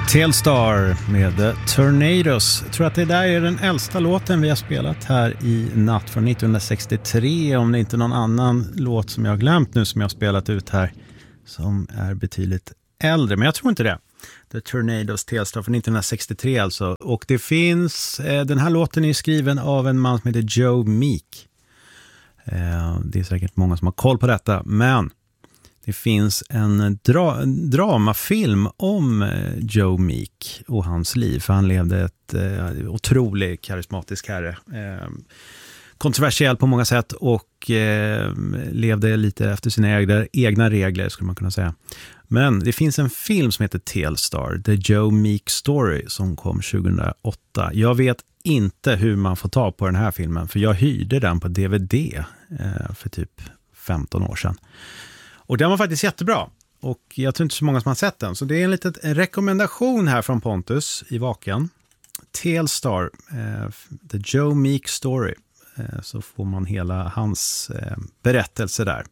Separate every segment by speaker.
Speaker 1: Telstar med The Tornadoes. Jag tror att det där är den äldsta låten vi har spelat här i natt från 1963. Om det inte är någon annan låt som jag har glömt nu som jag har spelat ut här som är betydligt äldre. Men jag tror inte det. The Tornadoes, Telstar från 1963 alltså. Och det finns, den här låten är skriven av en man som heter Joe Meek. Det är säkert många som har koll på detta, men det finns en dramafilm om Joe Meek och hans liv. För han levde ett otroligt karismatisk herre. Kontroversiell på många sätt och levde lite efter sina egna regler skulle man kunna säga. Men det finns en film som heter Telstar, The Joe Meek Story, som kom 2008. Jag vet inte hur man får ta på den här filmen, för jag hyrde den på DVD för typ 15 år sedan. Och den var faktiskt jättebra. Och jag tror inte så många som har sett den. Så det är en liten rekommendation här från Pontus i Vaken. Telstar, The Joe Meek Story. Så får man hela hans berättelse där.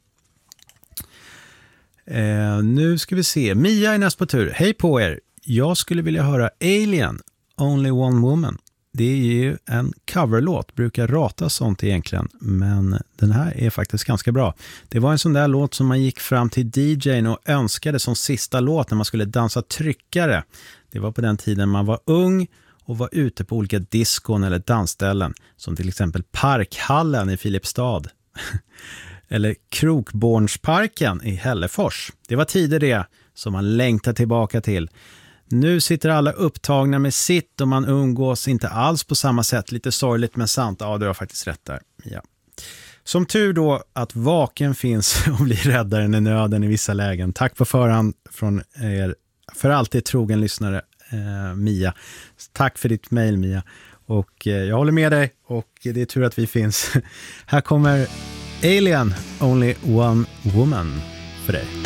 Speaker 1: Nu ska vi se. Mia är näst på tur. Hej på er. Jag skulle vilja höra Alien, Only One Woman. Det är ju en coverlåt, brukar rata sånt egentligen, men den här är faktiskt ganska bra. Det var en sån där låt som man gick fram till DJ:n och önskade som sista låt när man skulle dansa tryckare. Det var på den tiden man var ung och var ute på olika diskon eller dansställen, som till exempel Parkhallen i Filipstad eller Krokbornsparken i Hällefors. Det var tider det som man längtar tillbaka till. Nu sitter alla upptagna med sitt och man umgås inte alls på samma sätt. Lite sorgligt men sant. Ja, du har faktiskt rätt där. Ja. Som tur då att Vaken finns och blir räddaren i nöden i vissa lägen. Tack på förhand från er för alltid trogen lyssnare, Mia. Tack för ditt mejl, Mia. Och jag håller med dig och det är tur att vi finns. Här kommer Alien, Only One Woman för dig.